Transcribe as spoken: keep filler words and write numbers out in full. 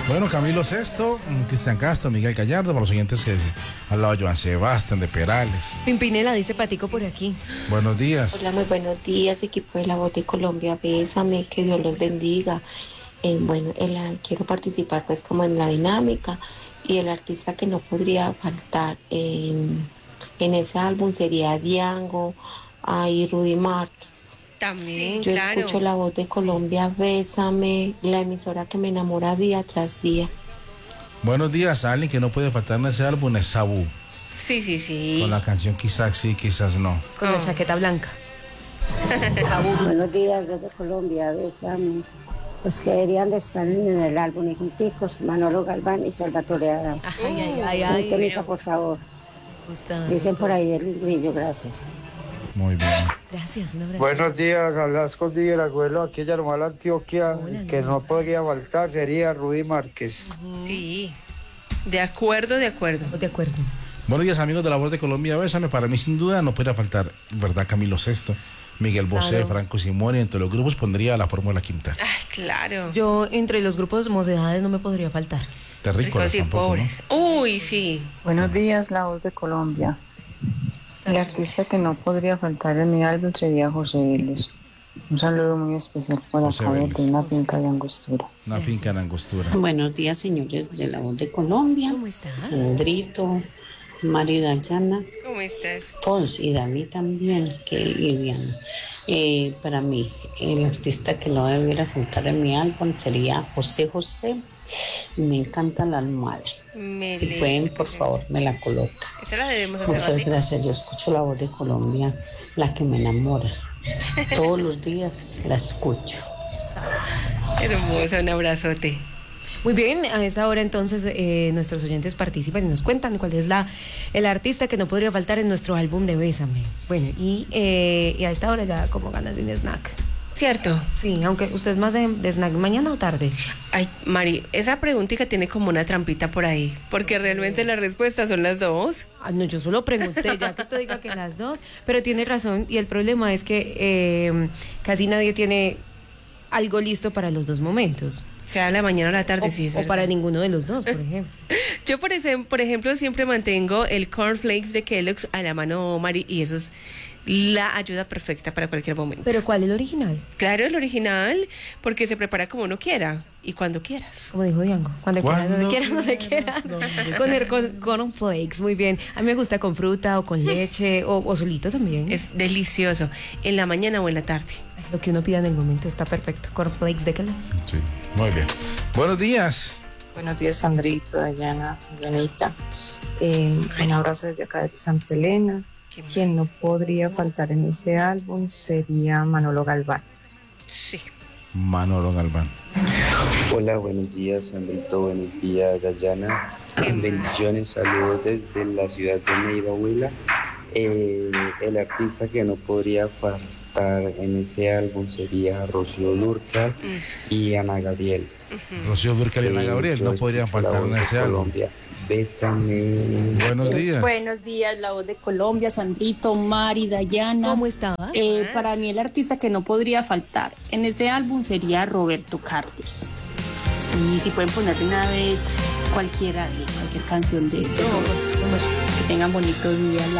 Bueno, Camilo Sesto, Cristian Castro, Miguel Gallardo, para los siguientes que al lado Joan Sebastián de Perales. Pimpinela dice Patico por aquí. Buenos días. Hola, muy buenos días, equipo de La Voz de Colombia. Bésame, que Dios los bendiga. Eh, bueno, el, quiero participar pues como en la dinámica, y el artista que no podría faltar en, en ese álbum sería Diango y Rudy Márquez. También, Yo claro. escucho La Voz de Colombia, Bésame, la emisora que me enamora día tras día. Buenos días, alguien que no puede faltar en ese álbum es Sabú. Sí, sí, sí. Con la canción quizás sí, quizás no. Con la chaqueta blanca. Buenos días, desde Colombia, Bésame. Los que deberían de estar en el álbum y junticos, Manolo Galván y Salvatore Adamo. Ay, ay, ay, ay. Un temita, por favor. Me gusta, Dicen me por gusta. ahí de Luis Grillo, gracias. Muy bien. Gracias, un abrazo. Buenos días, hablas con Díaz Abuelo, aquí en Yarumal, Antioquia. Hola, Que Díaz. no podría faltar sería Rudy Márquez. Sí. De acuerdo, de acuerdo. De acuerdo. Buenos días, amigos de La Voz de Colombia, Bésame. Para mí, sin duda, no podría faltar, ¿verdad? Camilo Sesto, Miguel Bosé, Claro. Franco Simón, y entre los grupos pondría la Fórmula Quinta. Ay, claro. Yo entre los grupos Mocedades no me podría faltar. Terrícolas Ricos y tampoco, ¿no? pobres. Uy, sí. Buenos días, La Voz de Colombia. El artista que no podría faltar en mi álbum sería José Vélez. Un saludo muy especial por José acá Vélez. desde una finca de Angostura. Una finca en Angostura. Buenos días, señores de La Voz de Colombia. ¿Cómo estás? Sandrito, Mari Dayana, ¿Cómo estás? Pons y Dani también, que Viviana. Eh, para mí, el artista que no debiera faltar en mi álbum sería José José. Me encanta la almohada. Me Si lees, pueden, por sí. favor, me la colocan. Esa la debemos hacer Muchas así. gracias. Yo escucho La Voz de Colombia, la que me enamora. Todos los días la escucho. Hermosa, un abrazote. Muy bien, a esta hora entonces eh, nuestros oyentes participan y nos cuentan cuál es la el artista que no podría faltar en nuestro álbum de Bésame. Bueno, y, eh, y a esta hora ya como ganas de un snack. ¿Cierto? Sí, aunque usted es más de, de snack, mañana o tarde. Ay, Mari, esa preguntita tiene como una trampita por ahí, porque realmente las respuestas son las dos. Ah, no, yo solo pregunté, ya que usted diga que las dos, pero tiene razón y el problema es que eh, casi nadie tiene algo listo para los dos momentos. Sea la mañana o la tarde, O, sí, es o verdad. para ninguno de los dos, por ejemplo. Yo, por, ese, por ejemplo, siempre mantengo el cornflakes de Kellogg's a la mano, Mari, y eso es la ayuda perfecta para cualquier momento. Pero ¿cuál es el original? Claro, el original, porque se prepara como uno quiera y cuando quieras. Como dijo Diango, cuando quieras, Cuando donde quieras, donde quieras. Con el con, con flakes, muy bien. A mí me gusta con fruta o con leche o, o solito también. Es delicioso, en la mañana o en la tarde. Lo que uno pida en el momento está perfecto. Cornflakes de Kellogg's. Sí, muy bien. Buenos días. Buenos días, Sandrito, Dayana, Dianita. Eh, un abrazo desde acá de Santa Elena. Quien no podría faltar en ese álbum sería Manolo Galván. Sí. Manolo Galván. Hola, buenos días, Sandrito, buenos días, Dayana. Qué Bendiciones, saludos desde la ciudad de Neiva, Huila. Eh, el artista que no podría faltar en ese álbum sería Rocío Dúrcal y Ana Gabriel. Rocío Dúrcal y Ana Eh, Gabriel yo no podrían escucho La faltar Voz en de ese álbum. Colombia. Bésame. Buenos días. Buenos días, La Voz de Colombia, Sandrito, Mari, Dayana. ¿Cómo estás? Eh, para mí el artista que no podría faltar en ese álbum sería Roberto Carlos. Y si pueden poner una vez cualquiera de cualquier canción de esto, que tengan bonitos días.